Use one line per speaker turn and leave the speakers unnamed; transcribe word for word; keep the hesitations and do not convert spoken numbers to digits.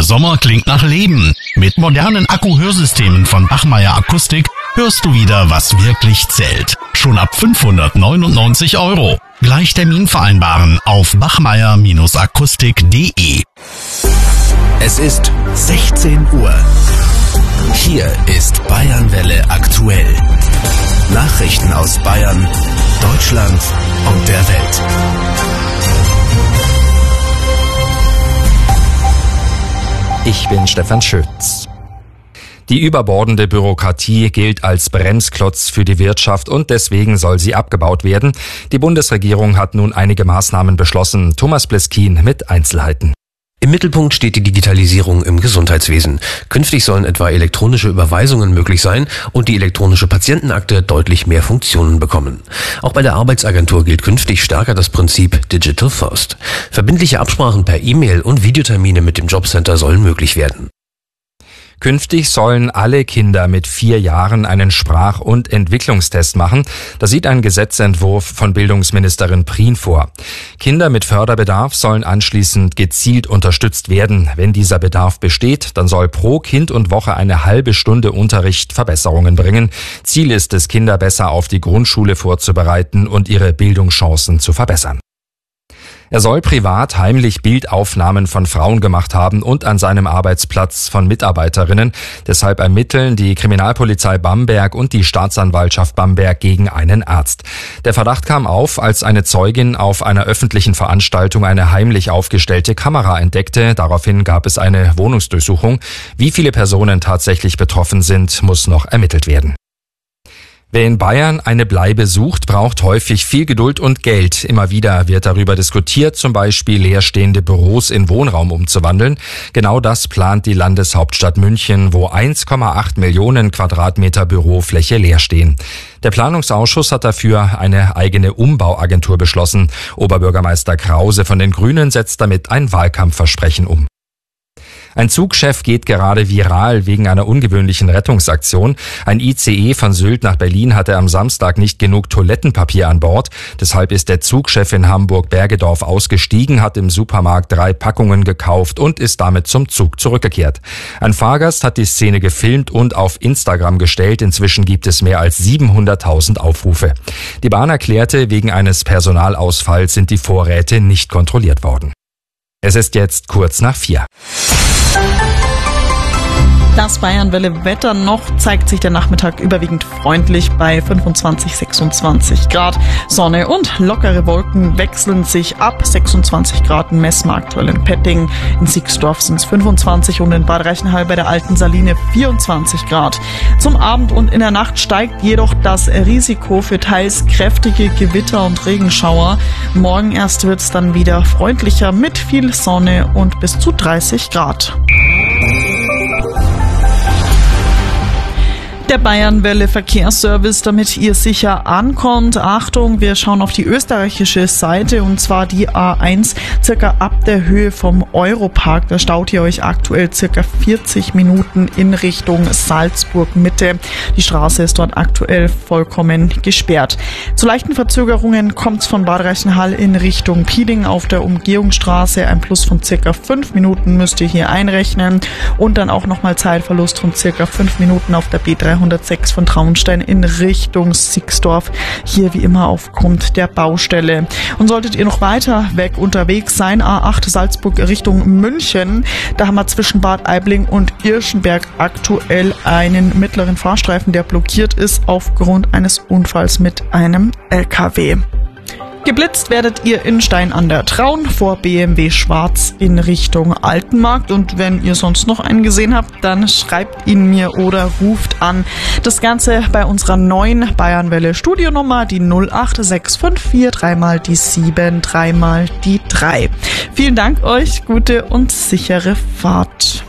Sommer klingt nach Leben. Mit modernen Akku-Hörsystemen von Bachmeier Akustik hörst du wieder, was wirklich zählt. Schon ab fünfhundertneunundneunzig Euro. Gleich Termin vereinbaren auf bachmeier akustik punkt de.
Es ist sechzehn Uhr. Hier ist Bayernwelle aktuell. Nachrichten aus Bayern, Deutschland und der Welt.
Ich bin Stefan Schütz. Die überbordende Bürokratie gilt als Bremsklotz für die Wirtschaft und deswegen soll sie abgebaut werden. Die Bundesregierung hat nun einige Maßnahmen beschlossen. Thomas Bleskin mit Einzelheiten.
Im Mittelpunkt steht die Digitalisierung im Gesundheitswesen. Künftig sollen etwa elektronische Überweisungen möglich sein und die elektronische Patientenakte deutlich mehr Funktionen bekommen. Auch bei der Arbeitsagentur gilt künftig stärker das Prinzip Digital First. Verbindliche Absprachen per E-Mail und Videotermine mit dem Jobcenter sollen möglich werden.
Künftig sollen alle Kinder mit vier Jahren einen Sprach- und Entwicklungstest machen. Das sieht ein Gesetzentwurf von Bildungsministerin Prien vor. Kinder mit Förderbedarf sollen anschließend gezielt unterstützt werden. Wenn dieser Bedarf besteht, dann soll pro Kind und Woche eine halbe Stunde Unterricht Verbesserungen bringen. Ziel ist es, Kinder besser auf die Grundschule vorzubereiten und ihre Bildungschancen zu verbessern. Er soll privat heimlich Bildaufnahmen von Frauen gemacht haben und an seinem Arbeitsplatz von Mitarbeiterinnen. Deshalb ermitteln die Kriminalpolizei Bamberg und die Staatsanwaltschaft Bamberg gegen einen Arzt. Der Verdacht kam auf, als eine Zeugin auf einer öffentlichen Veranstaltung eine heimlich aufgestellte Kamera entdeckte. Daraufhin gab es eine Wohnungsdurchsuchung. Wie viele Personen tatsächlich betroffen sind, muss noch ermittelt werden. Wer in Bayern eine Bleibe sucht, braucht häufig viel Geduld und Geld. Immer wieder wird darüber diskutiert, zum Beispiel leerstehende Büros in Wohnraum umzuwandeln. Genau das plant die Landeshauptstadt München, wo eins Komma acht Millionen Quadratmeter Bürofläche leer stehen. Der Planungsausschuss hat dafür eine eigene Umbauagentur beschlossen. Oberbürgermeister Krause von den Grünen setzt damit ein Wahlkampfversprechen um. Ein Zugchef geht gerade viral wegen einer ungewöhnlichen Rettungsaktion. Ein I C E von Sylt nach Berlin hatte am Samstag nicht genug Toilettenpapier an Bord. Deshalb ist der Zugchef in Hamburg-Bergedorf ausgestiegen, hat im Supermarkt drei Packungen gekauft und ist damit zum Zug zurückgekehrt. Ein Fahrgast hat die Szene gefilmt und auf Instagram gestellt. Inzwischen gibt es mehr als siebenhunderttausend Aufrufe. Die Bahn erklärte, wegen eines Personalausfalls sind die Vorräte nicht kontrolliert worden. Es ist jetzt kurz nach vier.
Das Bayernwelle-Wetter noch zeigt sich der Nachmittag überwiegend freundlich bei fünfundzwanzig, sechsundzwanzig Grad. Sonne und lockere Wolken wechseln sich ab. sechsundzwanzig Grad messen wir aktuell in Petting. In Sixdorf sind es fünfundzwanzig und in Bad Reichenhall bei der Alten Saline vierundzwanzig Grad. Zum Abend und in der Nacht steigt jedoch das Risiko für teils kräftige Gewitter und Regenschauer. Morgen erst wird es dann wieder freundlicher mit viel Sonne und bis zu dreißig Grad. Der Bayernwelle Verkehrsservice, damit ihr sicher ankommt. Achtung, wir schauen auf die österreichische Seite und zwar die A eins, circa ab der Höhe vom Europark. Da staut ihr euch aktuell circa vierzig Minuten in Richtung Salzburg Mitte. Die Straße ist dort aktuell vollkommen gesperrt. Zu leichten Verzögerungen kommt es von Bad Reichenhall in Richtung Piding auf der Umgehungsstraße. Ein Plus von circa fünf Minuten müsst ihr hier einrechnen und dann auch nochmal Zeitverlust von circa fünf Minuten auf der B dreihundertsechs von Traunstein in Richtung Sixdorf. Hier wie immer aufgrund der Baustelle. Und solltet ihr noch weiter weg unterwegs sein, A acht Salzburg Richtung München, da haben wir zwischen Bad Aibling und Irschenberg aktuell einen mittleren Fahrstreifen, der blockiert ist aufgrund eines Unfalls mit einem L K W. Geblitzt werdet ihr in Stein an der Traun vor B M W Schwarz in Richtung Altenmarkt. Und wenn ihr sonst noch einen gesehen habt, dann schreibt ihn mir oder ruft an. Das Ganze bei unserer neuen Bayernwelle Studionummer, die null acht sechs fünf vier, dreimal die sieben, dreimal die drei. Vielen Dank euch, gute und sichere Fahrt.